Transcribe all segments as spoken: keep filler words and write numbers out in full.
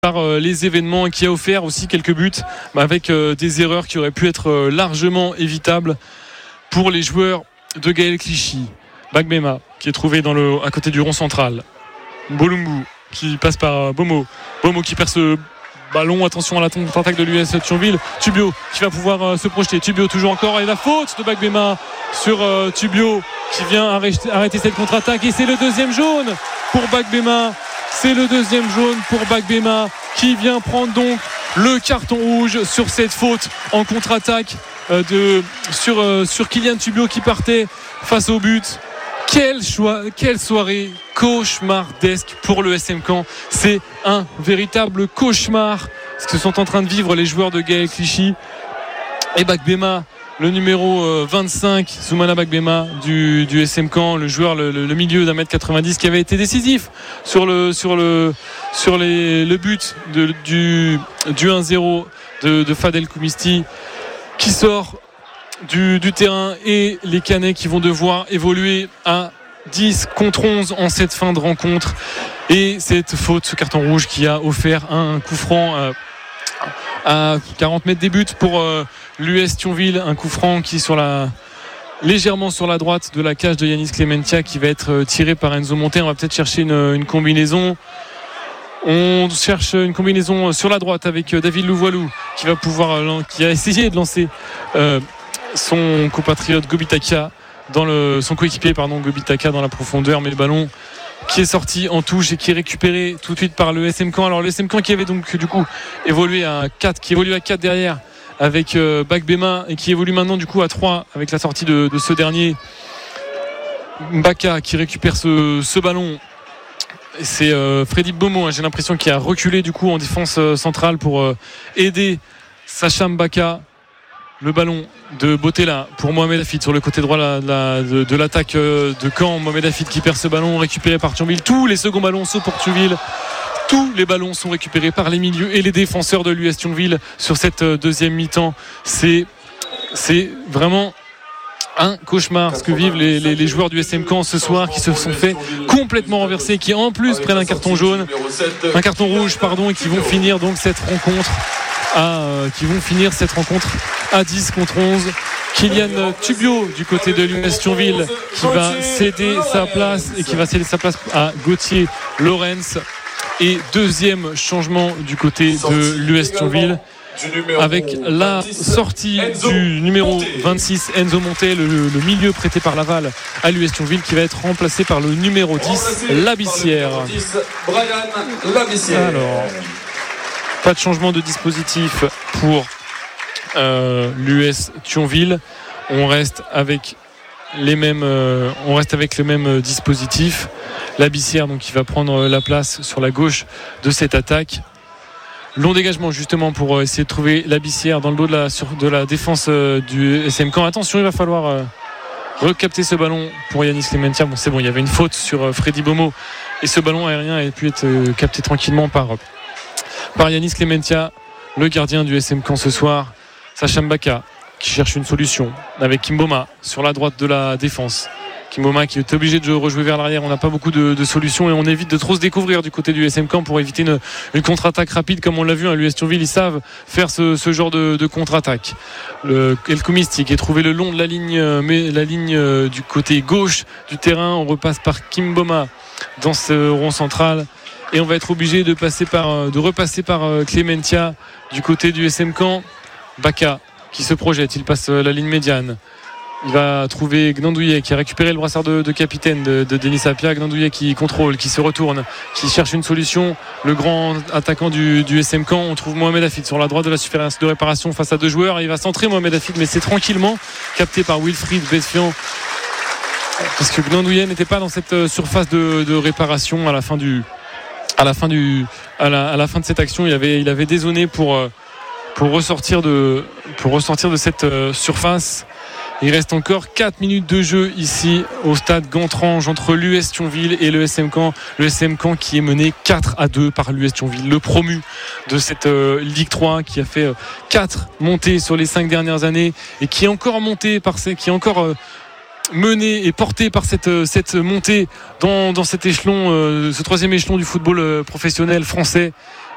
par euh, les événements et qui a offert aussi quelques buts bah, avec euh, des erreurs qui auraient pu être euh, largement évitables pour les joueurs de Gaël Clichy. Bagbema qui est trouvé dans le, à côté du rond central. Bolumbu qui passe par euh, Bomo. Bomo qui perd ce ballon, attention à la contre-attaque de l'U S Thionville. Tubio qui va pouvoir euh, se projeter. Tubio toujours encore et la faute de Bagbema sur euh, Tubio qui vient arrêter, arrêter cette contre-attaque et c'est le deuxième jaune pour Bagbema. C'est le deuxième jaune pour Bagbema qui vient prendre donc le carton rouge sur cette faute en contre-attaque euh, de, sur, euh, sur Kylian Tubio qui partait face au but. Quel choix, quelle soirée cauchemardesque pour le S M Caen. C'est un véritable cauchemar ce que sont en train de vivre les joueurs de Gaël Clichy. Et Bagbema, le numéro vingt-cinq, Soumana Bagbema du, du S M Caen, le joueur, le, le, le milieu d'un mètre quatre-vingt-dix qui avait été décisif sur le, sur le, sur les, le but de, du, du un zéro de, de Fadel Koumisti qui sort Du, du terrain et les Canets qui vont devoir évoluer à dix contre onze en cette fin de rencontre et cette faute, ce carton rouge qui a offert un coup franc à, à quarante mètres des buts pour euh, l'U S Thionville, un coup franc qui est sur la, légèrement sur la droite de la cage de Yanis Clementia qui va être tiré par Enzo Monté. On va peut-être chercher une, une combinaison. On cherche une combinaison sur la droite avec David Louvoilou qui va pouvoir, qui a essayé de lancer euh, son compatriote Gobitaka dans le, son coéquipier pardon Gobitaka dans la profondeur, mais le ballon qui est sorti en touche et qui est récupéré tout de suite par le S M Caen. Alors le S M Caen qui avait donc du coup évolué à quatre, qui évolue à quatre derrière avec euh, Bagbema et qui évolue maintenant du coup à trois avec la sortie de, de ce dernier Mbaka qui récupère ce, ce ballon. C'est euh, Freddy Bomo, hein, j'ai l'impression qu'il a reculé du coup en défense euh, centrale pour euh, aider Sacha Mbaka. Le ballon de Botella pour Mohamed Hafid sur le côté droit la, la, de, de l'attaque de Caen. Mohamed Hafid qui perd ce ballon récupéré par Thionville. Tous les seconds ballons sont pour Thionville. Tous les ballons sont récupérés par les milieux et les défenseurs de l'U S Thionville sur cette deuxième mi-temps. C'est, c'est vraiment un cauchemar ce que vivent les, les, les joueurs du S M Caen ce soir qui se sont fait complètement renverser, qui en plus prennent un carton jaune, un carton rouge pardon, et qui vont finir donc cette rencontre à, euh, qui vont finir cette rencontre à dix contre onze. Kylian Tubio du côté de l'U S Thionville qui va céder sa place et qui va céder sa place à Gauthier Lorenz. Et deuxième changement du côté de l'U S Thionville avec la sortie du numéro vingt-six Enzo Monté, le, le milieu prêté par Laval à l'U S Thionville, qui va être remplacé par le numéro dix Labissière. Alors, pas de changement de dispositif pour euh, l'U S Thionville. On reste avec les mêmes, euh, on reste avec le même dispositif. Labissière donc qui va prendre la place sur la gauche de cette attaque. Long dégagement justement pour essayer de trouver Labissière dans le dos de la, sur, de la défense euh, du S M Caen. Attention, il va falloir euh, recapter ce ballon pour Yanis Clementia. Bon, c'est bon, il y avait une faute sur euh, Freddy Bomo et ce ballon aérien a pu être euh, capté tranquillement par, euh, par Yanis Clementia, le gardien du S M Caen ce soir. Sacha Mbaka qui cherche une solution avec Kimboma sur la droite de la défense. Kimboma qui est obligé de rejouer vers l'arrière. On n'a pas beaucoup de, de solutions et on évite de trop se découvrir du côté du S M Caen pour éviter une, une contre-attaque rapide comme on l'a vu à l'U S Thionville. Ils savent faire ce, ce genre de, de contre-attaque. Le El Koumisti qui est trouvé le long de la ligne, mais la ligne du côté gauche du terrain. On repasse par Kimboma dans ce rond central et on va être obligé de passer par, de repasser par Clementia du côté du S M Caen. Baka qui se projette, il passe la ligne médiane. Il va trouver Gnandouillet qui a récupéré le brassard de, de capitaine de, de Denis Sapia. Gnandouillet qui contrôle, qui se retourne, qui cherche une solution. Le grand attaquant du, du S M Caen. On trouve Mohamed Hafid sur la droite de la surface de réparation face à deux joueurs. Et il va centrer Mohamed Hafid, mais c'est tranquillement capté par Wilfried Bessian. Parce que Gnandouillet n'était pas dans cette surface de, de réparation à la fin du, à la fin du, à la, à la fin de cette action. Il avait, il avait dézonné pour, pour ressortir de, pour ressortir de cette surface. Il reste encore quatre minutes de jeu ici au stade Gantrange entre l'U S Thionville et le S M Caen. Le S M Caen qui est mené quatre à deux par l'U S Thionville, le promu de cette euh, Ligue trois qui a fait euh, quatre montées sur les cinq dernières années et qui est encore monté par ces, qui est encore euh, mené et porté par cette, euh, cette montée dans, dans cet échelon, euh, ce troisième échelon du football euh, professionnel français.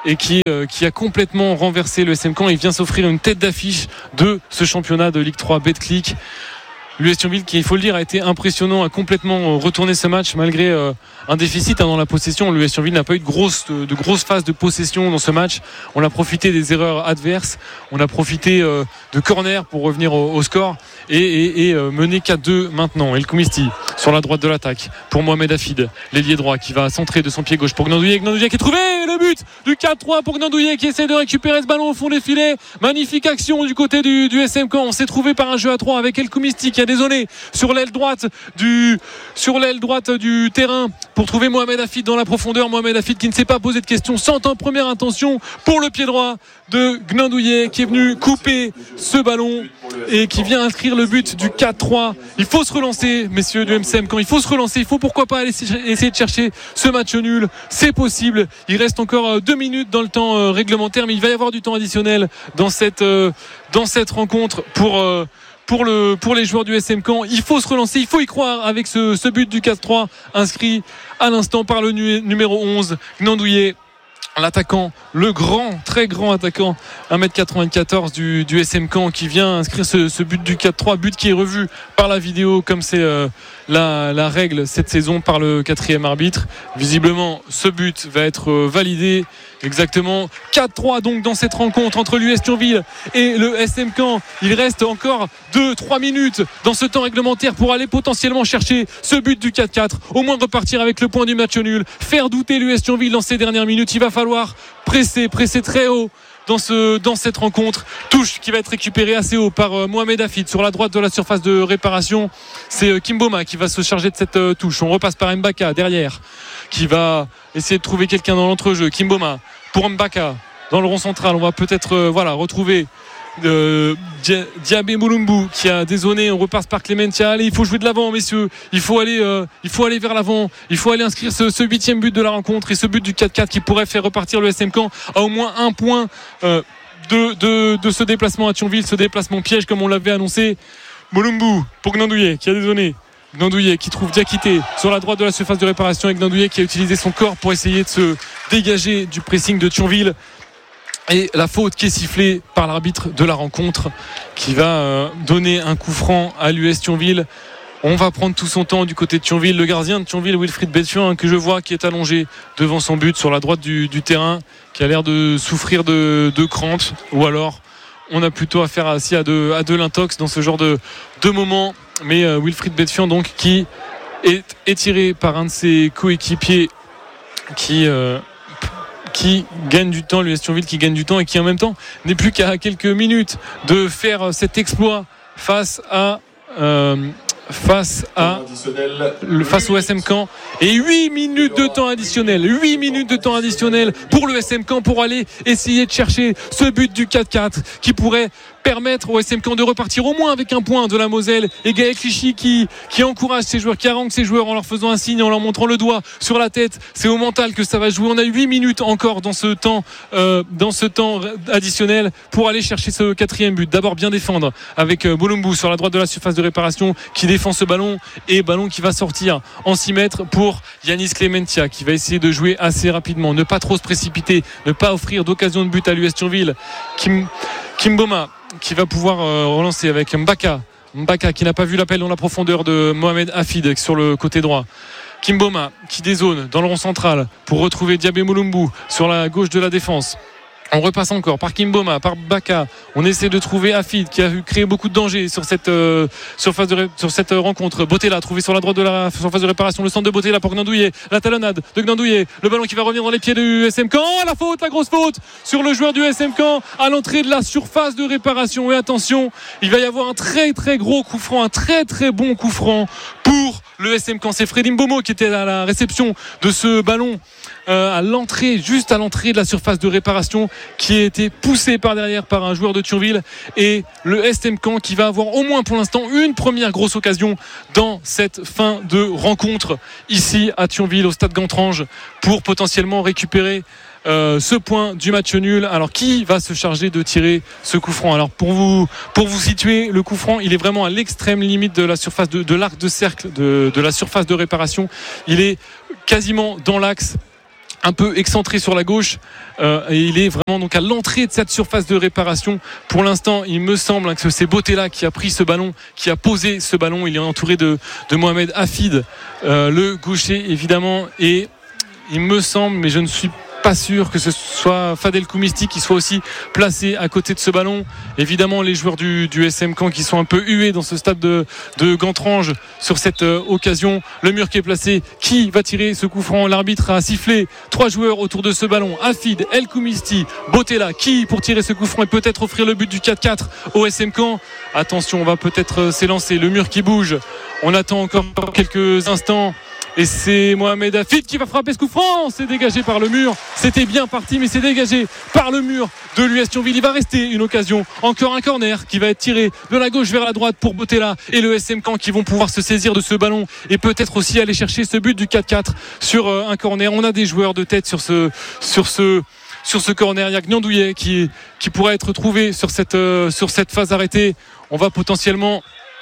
et qui, euh, qui a complètement renversé le S M Caen et vient s'offrir une tête d'affiche de ce championnat de Ligue trois Betclic. L'U S Thionville qui, il faut le dire, a été impressionnant, a complètement retourné ce match malgré euh, un déficit hein, dans la possession. L'U S Thionville n'a pas eu de grosses de, de grosses phases de possession dans ce match. On a profité des erreurs adverses, on a profité euh, de corner pour revenir au, au score et, et, et euh, mener quatre deux maintenant. El Koumisti sur la droite de l'attaque pour Mohamed Hafid, l'ailier droit qui va centrer de son pied gauche pour Gnandouillet. Gnandouillet qui est trouvé, le but du quatre trois pour Gnandouillet qui essaie de récupérer ce ballon au fond des filets. Magnifique action du côté du, du S M Caen. On s'est trouvé par un jeu à trois avec El Koumisti qui a désolé sur l'aile droite du sur l'aile droite du terrain pour trouver Mohamed Hafid dans la profondeur. Mohamed Hafid qui ne s'est pas posé de questions, sans en première intention pour le pied droit de Gnandouillet qui est venu couper ce ballon et qui vient inscrire le but du quatre trois. Il faut se relancer, messieurs du M C M Caen, il faut se relancer, il faut pourquoi pas aller essayer de chercher ce match nul, c'est possible. Il reste encore deux minutes dans le temps réglementaire, mais il va y avoir du temps additionnel dans cette dans cette rencontre pour Pour, le, pour les joueurs du S M Caen. Il faut se relancer, il faut y croire avec ce, ce but du quatre trois inscrit à l'instant par le nu, numéro onze Gnandouillet, l'attaquant, le grand, très grand attaquant un mètre quatre-vingt-quatorze du, du S M Caen qui vient inscrire ce, ce but du quatre trois, but qui est revu par la vidéo comme c'est euh, la, la règle cette saison par le quatrième arbitre. Visiblement ce but va être euh, validé. Exactement, quatre trois donc dans cette rencontre entre l'U S Thionville et le S M Caen. Il reste encore deux trois minutes dans ce temps réglementaire pour aller potentiellement chercher ce but du quatre quatre, au moins repartir avec le point du match nul, faire douter l'U S Thionville dans ces dernières minutes. Il va falloir presser, presser très haut dans, ce, dans cette rencontre. Touche qui va être récupérée assez haut par euh, Mohamed Hafid sur la droite de la surface de réparation. C'est euh, Kimboma qui va se charger de cette euh, touche. On repasse par Mbaka derrière qui va essayer de trouver quelqu'un dans l'entrejeu. Kimboma pour Mbaka dans le rond central. On va peut-être euh, voilà, retrouver euh, Diabé Mulumbu qui a dézonné. On repasse par Clementia. Allez, il faut jouer de l'avant, messieurs. Il faut aller, euh, il faut aller vers l'avant. Il faut aller inscrire ce, ce huitième but de la rencontre et ce but du quatre quatre qui pourrait faire repartir le S M Caen à au moins un point euh, de, de, de ce déplacement à Thionville, ce déplacement piège comme on l'avait annoncé. Mulumbu pour Gnandouillet qui a dézonné. Gnandouillet qui trouve Diakité sur la droite de la surface de réparation et Gnandouillet qui a utilisé son corps pour essayer de se dégager du pressing de Thionville. Et la faute qui est sifflée par l'arbitre de la rencontre qui va euh, donner un coup franc à l'U S Thionville. On va prendre tout son temps du côté de Thionville. Le gardien de Thionville, Wilfried Betfian, hein, que je vois qui est allongé devant son but sur la droite du, du terrain, qui a l'air de souffrir de, de crampes, ou alors on a plutôt affaire à, à, de, à de l'intox dans ce genre de, de moment. Mais euh, Wilfried Betfian donc qui est étiré par un de ses coéquipiers qui, euh, qui gagne du temps, l'U S Thionville qui gagne du temps et qui en même temps n'est plus qu'à quelques minutes de faire cet exploit face à euh, face à le, face au S M Caen et huit minutes de temps additionnel huit minutes de temps additionnel pour le S M Caen pour aller essayer de chercher ce but du quatre quatre qui pourrait permettre au S M Caen de repartir au moins avec un point de la Moselle. Et Gaël Clichy qui, qui encourage ses joueurs, qui harangue ses joueurs en leur faisant un signe, en leur montrant le doigt sur la tête. C'est au mental que ça va jouer. On a huit minutes encore dans ce temps euh, dans ce temps additionnel pour aller chercher ce quatrième but. D'abord bien défendre avec euh, Mulumbu sur la droite de la surface de réparation qui défend ce ballon et ballon qui va sortir en six mètres pour Yanis Clementia qui va essayer de jouer assez rapidement, ne pas trop se précipiter, ne pas offrir d'occasion de but à l'U S Thionville. Kim, Kimboma qui va pouvoir euh, relancer avec Mbaka Mbaka qui n'a pas vu l'appel dans la profondeur de Mohamed Hafid sur le côté droit. Kimboma qui dézone dans le rond central pour retrouver Diabé Mulumbu sur la gauche de la défense. On repasse encore par Kimboma, par Baka. On essaie de trouver Hafid qui a créé beaucoup de danger sur cette, euh, surface de ré... sur cette rencontre. Botella trouvé sur la droite de la surface de réparation. Le centre de Botella pour Gnandouillet. La talonnade de Gnandouillet. Le ballon qui va revenir dans les pieds du S M Caen. Oh, la faute, la grosse faute sur le joueur du S M Caen à l'entrée de la surface de réparation. Et attention, il va y avoir un très très gros coup franc, un très très bon coup franc pour le S M Caen. C'est Freddy Mbomo qui était à la réception de ce ballon. Euh, à l'entrée, juste à l'entrée de la surface de réparation qui a été poussé par derrière par un joueur de Thionville et le S M Caen qui va avoir au moins pour l'instant une première grosse occasion dans cette fin de rencontre ici à Thionville au stade Gantrange pour potentiellement récupérer Euh, ce point du match nul. Alors qui va se charger de tirer ce coup franc? Alors pour vous pour vous situer, le coup franc il est vraiment à l'extrême limite de la surface de, de l'arc de cercle de, de la surface de réparation. Il est quasiment dans l'axe un peu excentré sur la gauche euh, et il est vraiment donc à l'entrée de cette surface de réparation. Pour l'instant, il me semble que c'est Bottella qui a pris ce ballon, qui a posé ce ballon. Il est entouré de, de Mohamed Hafid, euh, le gaucher évidemment, et il me semble, mais je ne suis pas sûr que ce soit Fadel Koumisti qui soit aussi placé à côté de ce ballon. Évidemment, les joueurs du, du S M Caen qui sont un peu hués dans ce stade de, de Gantrange sur cette euh, occasion. Le mur qui est placé, qui va tirer ce coup franc? L'arbitre a sifflé. Trois joueurs autour de ce ballon: Hafid, El Koumisti, Bottella, qui pour tirer ce coup franc et peut-être offrir le but du quatre quatre au S M Caen. Attention, on va peut-être s'élancer. Le mur qui bouge. On attend encore quelques instants. Et c'est Mohamed Hafid qui va frapper ce coup franc. C'est dégagé par le mur. C'était bien parti, mais c'est dégagé par le mur de l'U S Thionville. Il va rester une occasion. Encore un corner qui va être tiré de la gauche vers la droite pour Bottella et le S M Caen qui vont pouvoir se saisir de ce ballon et peut-être aussi aller chercher ce but du quatre quatre sur un corner. On a des joueurs de tête sur ce, sur ce, sur ce corner. Il y a Gnandouillet qui, qui pourrait être trouvé sur cette, euh, sur cette phase arrêtée. On va potentiellement,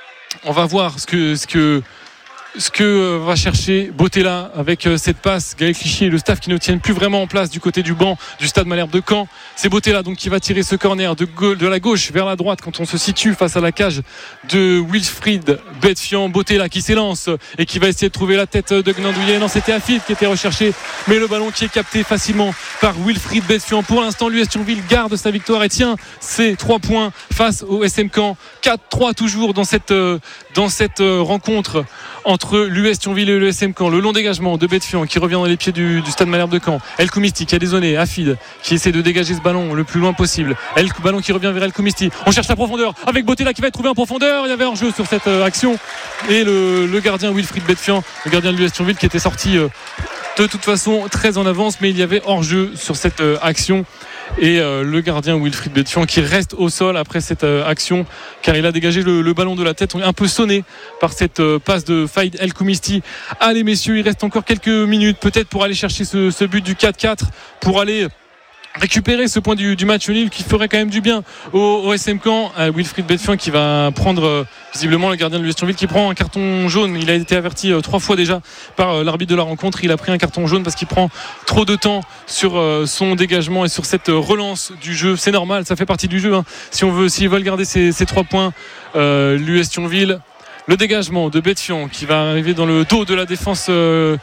on va voir ce que, ce que, ce que va chercher Bottella avec cette passe. Gaël Clichy et le staff qui ne tiennent plus vraiment en place du côté du banc du stade Malherbe de Caen. C'est Bottella donc qui va tirer ce corner de, go- de la gauche vers la droite quand on se situe face à la cage de Wilfried Betfian. Bottella qui s'élance et qui va essayer de trouver la tête de Gnandouillet. Non, c'était Hafid qui était recherché, mais le ballon qui est capté facilement par Wilfried Betfian. Pour l'instant, l'U S Thionville garde sa victoire et tient ses trois points face au S M Caen. quatre trois toujours dans cette, dans cette rencontre entre l'U S Thionville et le S M Caen. Le long dégagement de Betfian qui revient dans les pieds du, du stade Malherbe de Caen. El Koumisti qui a dézonné. Hafid qui essaie de dégager ce ballon le plus loin possible. El ballon qui revient vers El Koumisti. On cherche la profondeur avec Bottella qui va être trouvé en profondeur. Il y avait un jeu sur cette euh, action et le, le gardien Wilfried Betfian, le gardien de l'U S Thionville qui était sorti euh, de toute façon très en avance, mais il y avait hors-jeu sur cette euh, action. Et euh, le gardien Wilfried Betfian qui reste au sol après cette euh, action car il a dégagé le, le ballon de la tête. On est un peu sonné par cette euh, passe de Faïd El Koumisti. Allez messieurs, il reste encore quelques minutes peut-être pour aller chercher ce, ce but du quatre quatre, pour aller récupérer ce point du, du match nul qui ferait quand même du bien au, au S M Caen. euh, Wilfried Betfian qui va prendre euh, visiblement le gardien de l'U S Thionville qui prend un carton jaune. Il a été averti euh, trois fois déjà par euh, l'arbitre de la rencontre. Il a pris un carton jaune parce qu'il prend trop de temps sur euh, son dégagement et sur cette euh, relance du jeu. C'est normal, ça fait partie du jeu hein. Si on veut, s'ils veulent garder ces, ces trois points, euh, l'U S Thionville. Le dégagement de Betfian qui va arriver dans le dos de la défense euh,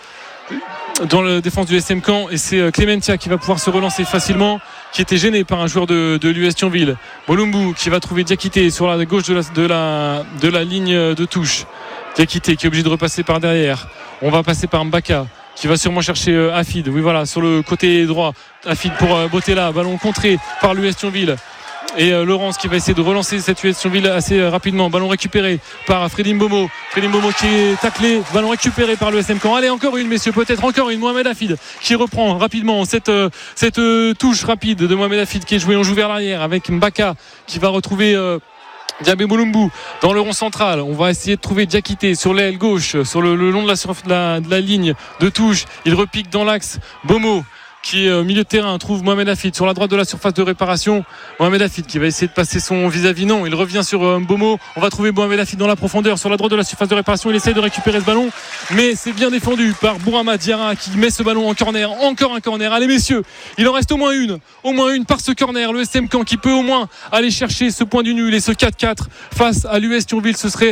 dans la défense du S M Caen et c'est Clementia qui va pouvoir se relancer facilement, qui était gêné par un joueur de, de l'U S Thionville. Bolumbu qui va trouver Diakité sur la gauche de la, de la, de la ligne de touche. Diakité qui est obligé de repasser par derrière. On va passer par Mbaka qui va sûrement chercher euh, Hafid. Oui voilà, sur le côté droit, Hafid pour euh, Bottella, ballon contré par l'U S Thionville. Et euh, Laurence qui va essayer de relancer cette U S Thionville assez euh, rapidement. Ballon récupéré par Freddy Mbomo. Freddy Mbomo qui est taclé. Ballon récupéré par le S M Caen. Allez, encore une messieurs, peut-être encore une. Mohamed Hafid qui reprend rapidement cette, euh, cette euh, touche rapide de Mohamed Hafid qui est joué. On joue vers l'arrière avec Mbaka qui va retrouver euh, Diabé Bolumbu dans le rond central. On va essayer de trouver Diakité sur l'aile gauche, sur le, le long de la, de, la, de la ligne de touche. Il repique dans l'axe. Bomo qui est au milieu de terrain trouve Mohamed Hafid sur la droite de la surface de réparation. Mohamed Hafid qui va essayer de passer son vis-à-vis. Non, il revient sur euh, Mbomo. On va trouver Mohamed Hafid dans la profondeur sur la droite de la surface de réparation. Il essaie de récupérer ce ballon, mais c'est bien défendu par Bourama Diarra qui met ce ballon en corner. Encore un corner. Allez messieurs, il en reste au moins une, au moins une par ce corner. Le S M Caen qui peut au moins aller chercher ce point du nul et ce quatre quatre face à l'U S Thionville. Ce serait,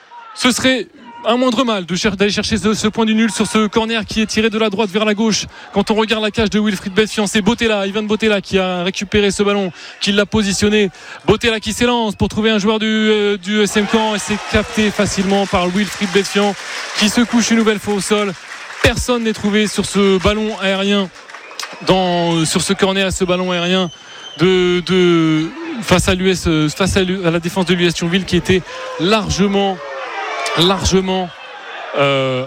ce serait un moindre mal de cher- d'aller chercher ce, ce point du nul sur ce corner qui est tiré de la droite vers la gauche. Quand on regarde la cage de Wilfried Betfian, c'est Bottella, Ivan Bottella qui a récupéré ce ballon, qui l'a positionné. Bottella qui s'élance pour trouver un joueur du, euh, du S M Caen et c'est capté facilement par Wilfried Betfian qui se couche une nouvelle fois au sol. Personne n'est trouvé sur ce ballon aérien, dans, sur ce corner, ce ballon aérien de, de face à l'U S, face à, à la défense de l'U S Thionville qui était largement largement euh,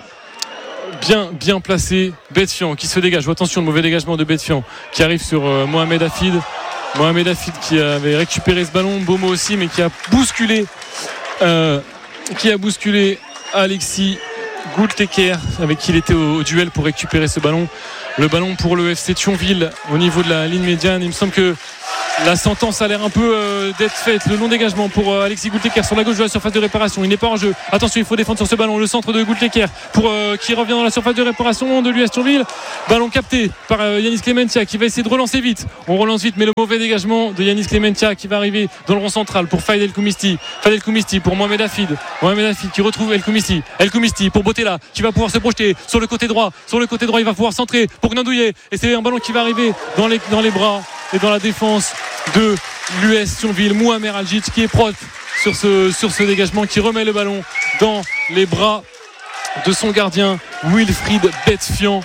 bien, bien placé. Betfian qui se dégage. Attention, le mauvais dégagement de Betfian qui arrive sur euh, Mohamed Hafid. Mohamed Hafid qui avait récupéré ce ballon, Bomo aussi, mais qui a bousculé euh, qui a bousculé Alexis Goulteker avec qui il était au, au duel pour récupérer ce ballon. Le ballon pour le F C Thionville au niveau de la ligne médiane. Il me semble que La sentence a l'air un peu euh, d'être faite. Le long dégagement pour euh, Alexis Goulteker sur la gauche de la surface de réparation. Il n'est pas en jeu. Attention, il faut défendre sur ce ballon. Le centre de Goulteker pour euh, qui revient dans la surface de réparation de l'U S Thionville. Ballon capté par euh, Yanis Clementia qui va essayer de relancer vite. On relance vite, mais le mauvais dégagement de Yanis Clementia qui va arriver dans le rond central pour Faïd El Koumisti. Faïd El Koumisti pour Mohamed Hafid. Mohamed Hafid qui retrouve El Koumisti. El Koumisti pour Botella qui va pouvoir se projeter sur le côté droit. Sur le côté droit, il va pouvoir centrer pour Gnandouillet. Et c'est un ballon qui va arriver dans les, dans les bras et dans la défense de l'U S Thionville. Mouamer Aljic qui est propre sur ce, sur ce dégagement, qui remet le ballon dans les bras de son gardien Wilfried Betfian,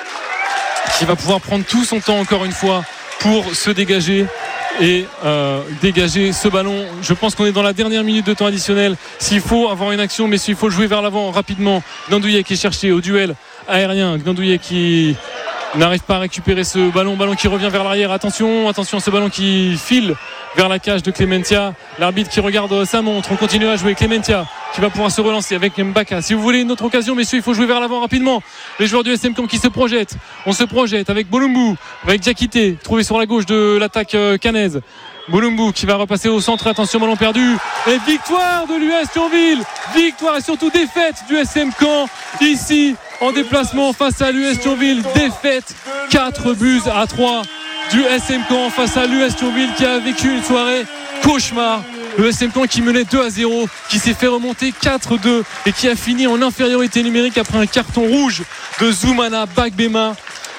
qui va pouvoir prendre tout son temps encore une fois pour se dégager et euh, dégager ce ballon. Je pense qu'on est dans la dernière minute de temps additionnel. S'il faut avoir une action, mais s'il faut jouer vers l'avant rapidement, Gnandouillet qui est cherché au duel aérien. Gnandouillet qui n'arrive pas à récupérer ce ballon, ballon qui revient vers l'arrière. Attention, attention, ce ballon qui file vers la cage de Clementia. L'arbitre qui regarde sa montre. On continue à jouer. Clementia qui va pouvoir se relancer avec Mbaka. Si vous voulez une autre occasion, messieurs, il faut jouer vers l'avant rapidement. Les joueurs du S M Caen qui se projettent. On se projette avec Bolumbu, avec Diakité, trouvé sur la gauche de l'attaque canaise. Bolumbu qui va repasser au centre. Attention, ballon perdu. Et victoire de l'U S Thionville. Victoire et surtout défaite du S M Caen ici en déplacement face à l'U S Thionville. Défaite quatre buts à trois du S M Caen face à l'U S Thionville qui a vécu une soirée cauchemar. Le S M Caen qui menait deux à zéro, qui s'est fait remonter quatre deux et qui a fini en infériorité numérique après un carton rouge de Zoumana Bagbema.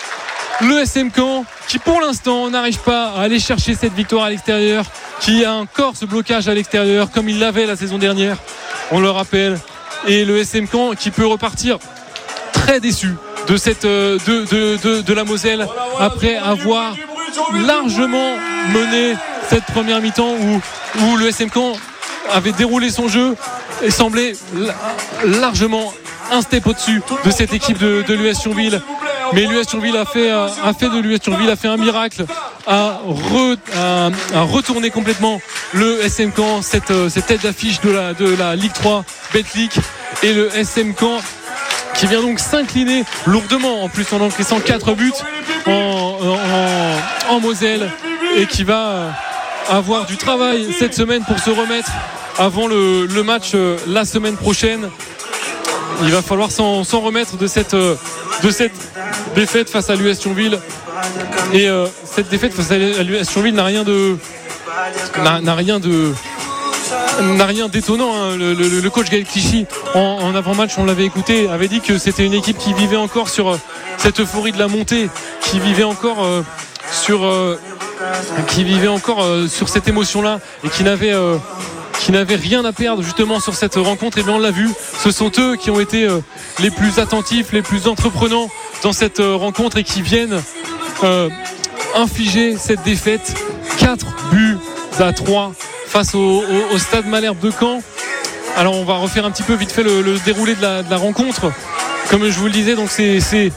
Le S M Caen qui pour l'instant n'arrive pas à aller chercher cette victoire à l'extérieur, qui a encore ce blocage à l'extérieur comme il l'avait la saison dernière, on le rappelle. Et le S M Caen qui peut repartir très déçu de, cette, de, de, de, de la Moselle après avoir largement mené cette première mi-temps où, où le S M Caen avait déroulé son jeu et semblait largement un step au-dessus de cette équipe de, de l'U S Thionville. Mais l'U S Thionville a fait, a fait de l'U S Thionville a fait un miracle, a, re, a, a retourné complètement le S M Caen, cette, cette tête d'affiche de la, de la Ligue trois Betclic, et le S M Caen qui vient donc s'incliner lourdement en plus en encaissant quatre buts en, en, en Moselle, et qui va avoir du travail cette semaine pour se remettre avant le, le match la semaine prochaine. Il va falloir s'en, s'en remettre de cette, de cette défaite face à l'U S Thionville. Et euh, cette défaite face à l'U S Thionville n'a rien de n'a, n'a rien de n'a rien d'étonnant, hein. le, le, le coach Gaël Clichy en, en avant-match, on l'avait écouté, avait dit que c'était une équipe qui vivait encore sur cette euphorie de la montée, qui vivait encore euh, sur euh, qui vivait encore euh, sur cette émotion-là, et qui n'avait euh, qui n'avaient rien à perdre justement sur cette rencontre. Et bien on l'a vu, ce sont eux qui ont été euh, les plus attentifs, les plus entreprenants dans cette euh, rencontre, et qui viennent euh, infliger cette défaite quatre buts à trois face au, au, au Stade Malherbe de Caen. Alors on va refaire un petit peu vite fait le, le déroulé de la, de la rencontre. Comme je vous le disais, donc c'est, c'est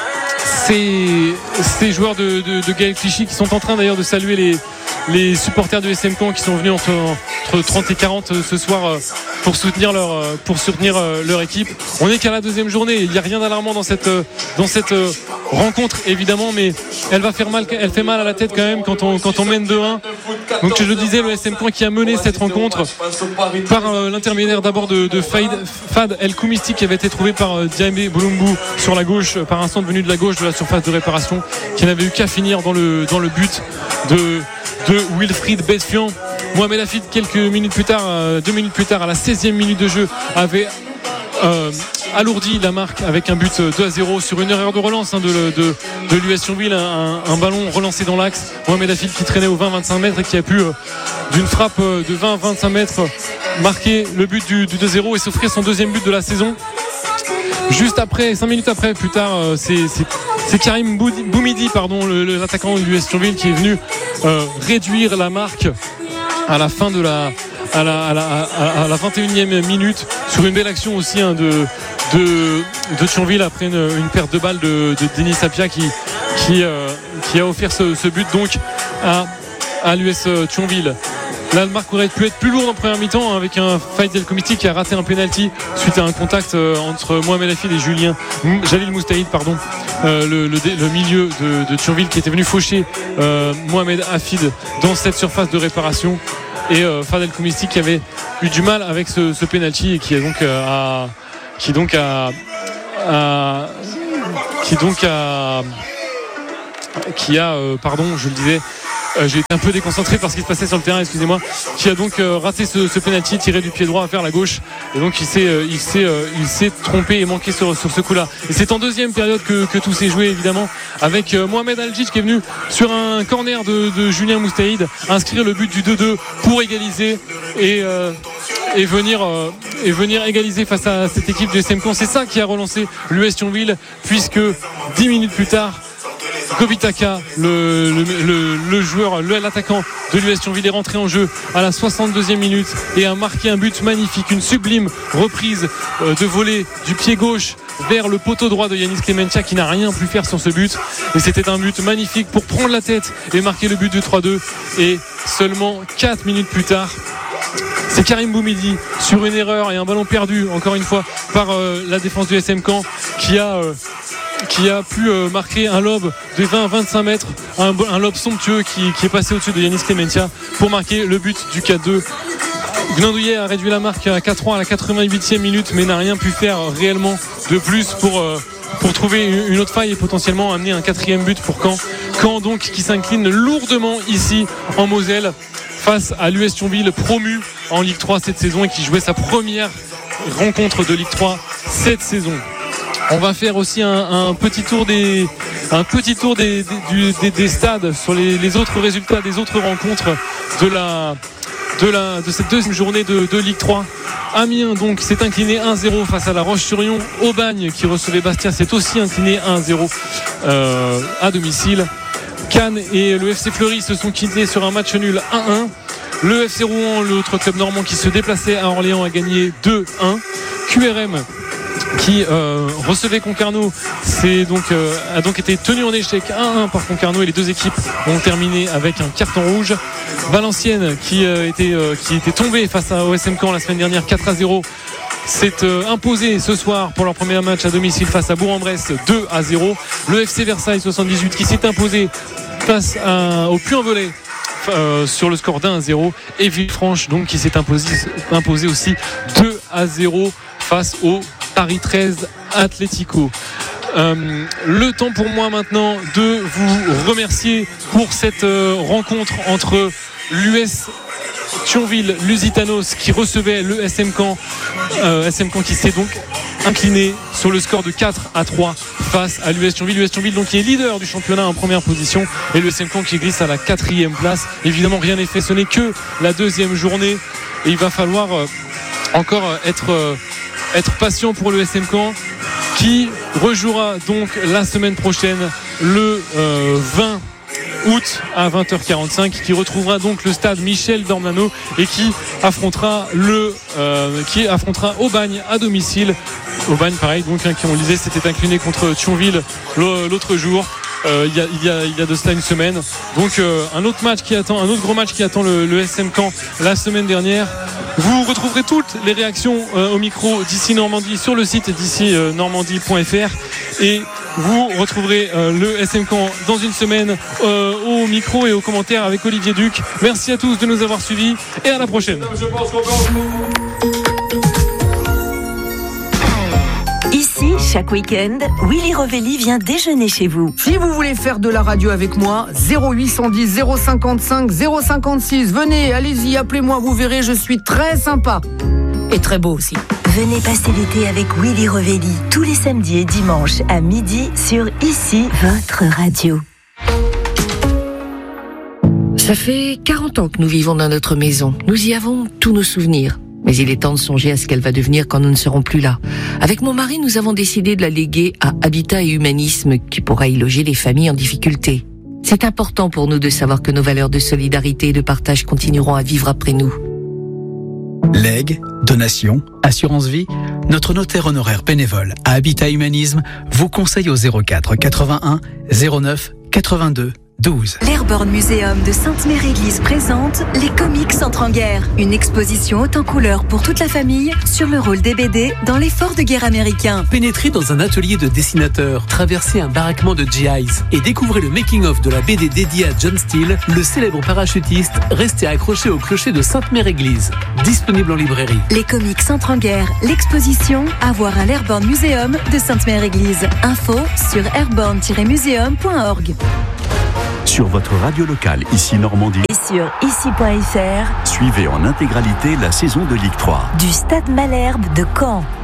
ces, ces joueurs de, de, de Gaël Clichy qui sont en train d'ailleurs de saluer les, les supporters du S M Caen qui sont venus entre, entre trente et quarante ce soir pour soutenir leur, pour soutenir leur équipe. On n'est qu'à la deuxième journée, il n'y a rien d'alarmant dans cette, dans cette rencontre évidemment, mais elle va faire mal, elle fait mal à la tête quand même quand on, quand on mène deux un. Donc je le disais, le S M Caen qui a mené cette rencontre par l'intermédiaire d'abord de, de Faïd, Fad El Koumisti, qui avait été trouvé par Diamé Bolumbu sur la gauche, par un centre venu de la gauche de la surface de réparation, qui n'avait eu qu'à finir dans le, dans le but de, de Wilfried Betfian. Mohamed Hafid, quelques minutes plus tard, deux minutes plus tard, à la seizième minute de jeu, avait euh, alourdi la marque avec un but deux à zéro sur une erreur de relance hein, de, de, de l'U S Thionville, un, un ballon relancé dans l'axe. Mohamed Hafid qui traînait au vingt à vingt-cinq mètres et qui a pu, euh, d'une frappe de vingt à vingt-cinq mètres, marquer le but du, du deux zéro et s'offrir son deuxième but de la saison. Juste après, cinq minutes après, plus tard, c'est, c'est, c'est Karim Boumidi, pardon, le, le, l'attaquant de l'U S Thionville, qui est venu euh, réduire la marque à la fin de la, à la, à la, à la vingt et unième minute, sur une belle action aussi hein, de, de, de Thionville après une, une perte de balle de, de Denis Sapia qui, qui, euh, qui a offert ce, ce but donc à, à l'U S Thionville. Là, le marque aurait pu être plus lourd en première mi-temps hein, avec un Faïd El Koumisti qui a raté un penalty suite à un contact euh, entre Mohamed Hafid et Julien Jalil Moustaïd, pardon. euh, le, le, le milieu de, de Thionville qui était venu faucher euh, Mohamed Hafid dans cette surface de réparation, et euh, Fadel Koumissi qui avait eu du mal avec ce, ce penalty et qui a donc euh, a, qui donc a, a qui donc a qui a euh, pardon je le disais Euh, j'ai été un peu déconcentré par ce qui se passait sur le terrain, excusez-moi, qui a donc euh, raté ce, ce penalty tiré du pied droit vers la gauche, et donc il s'est, euh, il s'est, euh, il s'est trompé et manqué sur, sur ce coup-là. Et c'est en deuxième période que, que tout s'est joué, évidemment, avec euh, Mohamed Aljic qui est venu sur un corner de, de Julien Moustaïd inscrire le but du deux deux pour égaliser et, euh, et, venir, euh, et venir égaliser face à cette équipe du S M Caen. C'est ça qui a relancé l'U S Thionville, puisque dix minutes plus tard, Gobitaka, le, le, le, le joueur, le, l'attaquant de l'U S Thionville, est rentré en jeu à la soixante-deuxième minute et a marqué un but magnifique, une sublime reprise de volée du pied gauche vers le poteau droit de Yanis Clementia, qui n'a rien pu faire sur ce but, et c'était un but magnifique pour prendre la tête et marquer le but de trois deux. Et seulement quatre minutes plus tard, c'est Karim Boumidi, sur une erreur et un ballon perdu encore une fois par euh, la défense du S M Caen, qui a euh, qui a pu euh, marquer un lob de vingt à vingt-cinq mètres, un, un lob somptueux qui, qui est passé au-dessus de Yanis Clementia pour marquer le but du quatre deux. Gnandouillet a réduit la marque à quatre trois à la quatre-vingt-huitième minute, mais n'a rien pu faire réellement de plus pour, euh, pour trouver une autre faille et potentiellement amener un quatrième but pour Caen. Caen donc qui s'incline lourdement ici en Moselle face à l'U S Thionville, promu en Ligue trois cette saison et qui jouait sa première rencontre de Ligue trois cette saison. On va faire aussi un, un petit tour des un petit tour des, des, des, des stades sur les, les autres résultats des autres rencontres de la de la de cette deuxième journée de, de Ligue trois. Amiens donc s'est incliné un zéro face à La Roche-sur-Yon. Aubagne, qui recevait Bastia, s'est aussi incliné un zéro euh, à domicile. Cannes et le F C Fleury se sont quittés sur un match nul un un. Le F C Rouen, l'autre club normand qui se déplaçait à Orléans, a gagné deux un. Q R M, qui euh, recevait Concarneau, c'est donc, euh, a donc été tenu en échec un un par Concarneau, et les deux équipes ont terminé avec un carton rouge. Valenciennes, qui, euh, était, euh, qui était tombé face à O S M Caen la semaine dernière quatre à zéro, s'est euh, imposé ce soir pour leur premier match à domicile face à Bourg-en-Bresse deux à zéro. Le F C Versailles soixante-dix-huit qui s'est imposé face à, au Puy-en-Velay euh, sur le score d'un à zéro, et Villefranche donc qui s'est imposé, imposé aussi deux à zéro face au Paris treize Atlético. Euh, le temps pour moi maintenant de vous remercier pour cette euh, rencontre entre l'U S Thionville Lusitanos qui recevait le S M Caen, euh, S M Caen qui s'est donc incliné sur le score de quatre à trois face à l'U S Thionville. L'U S Thionville donc qui est leader du championnat en première position, et le S M Caen qui glisse à la quatrième place. Évidemment rien n'est fait, ce n'est que la deuxième journée et il va falloir euh, encore être, euh, être patient pour le S M Caen, qui rejouera donc la semaine prochaine le euh, vingt août à vingt heures quarante-cinq, qui retrouvera donc le stade Michel Dornano et qui affrontera le euh, qui affrontera Aubagne à domicile. Aubagne pareil donc hein, qui on le disait s'était incliné contre Thionville l'autre jour. Euh, il, y a, il, y a, il y a de cela une semaine. Donc euh, un autre match qui attend, un autre gros match qui attend le, le S M Caen la semaine dernière. Vous retrouverez toutes les réactions euh, au micro d'ici Normandie sur le site d'ici euh, normandie point f r, et vous retrouverez euh, le S M Caen dans une semaine euh, au micro et aux commentaires avec Olivier Duc. Merci à tous de nous avoir suivis et à la prochaine. Ici, chaque week-end, Willy Revelli vient déjeuner chez vous. Si vous voulez faire de la radio avec moi, zéro huit cent dix zéro cinquante-cinq zéro cinquante-six. Venez, allez-y, appelez-moi, vous verrez, je suis très sympa. Et très beau aussi. Venez passer l'été avec Willy Revelli, tous les samedis et dimanches à midi sur Ici, votre radio. Ça fait quarante ans que nous vivons dans notre maison. Nous y avons tous nos souvenirs. Mais il est temps de songer à ce qu'elle va devenir quand nous ne serons plus là. Avec mon mari, nous avons décidé de la léguer à Habitat et Humanisme, qui pourra y loger les familles en difficulté. C'est important pour nous de savoir que nos valeurs de solidarité et de partage continueront à vivre après nous. Legs, donations, assurance vie, notre notaire honoraire bénévole à Habitat Humanisme vous conseille au zéro quatre quatre-vingt-un zéro neuf quatre-vingt-deux douze. L'Airborne Museum de Sainte-Mère-Église présente Les comics entrent en guerre. Une exposition haute en couleurs pour toute la famille sur le rôle des B D dans l'effort de guerre américain. Pénétrez dans un atelier de dessinateurs, traversez un baraquement de G Is et découvrez le making-of de la B D dédiée à John Steele, le célèbre parachutiste resté accroché au clocher de Sainte-Mère-Église. Disponible en librairie. Les comics entrent en guerre. L'exposition à voir à l'Airborne Museum de Sainte-Mère-Église. Info sur airborne tiret museum point org. Sur votre radio locale, ici Normandie. Et sur ici point f r. Suivez en intégralité la saison de Ligue trois. Du Stade Malherbe de Caen.